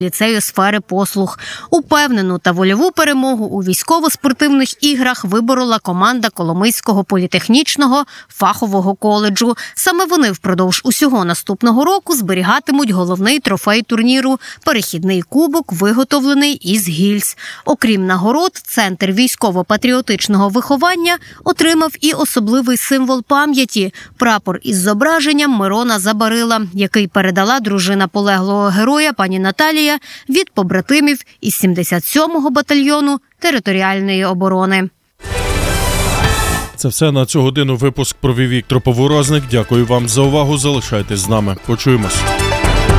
ліцею сфери послуг. Упевнену та вольову перемогу у військово-спортивних іграх виборола команда Коломийського політехнічного фахового коледжу. Саме вони впродовж усього наступного року зберігатимуть головний трофей турніру – перехідний кубок, виготовлений із гільз. Окрім нагород, Центр військово-патріотичного виховання отримав і особливий символ пам'яті – прапор із зображенням Мирона Забарила, який передала дружина полеглого героя пані Наталія від побратимів із 77-го батальйону територіальної оборони. Це все на цю годину. Випуск провів Віктор Поворозник. Дякую вам за увагу. Залишайтесь з нами. Почуємось.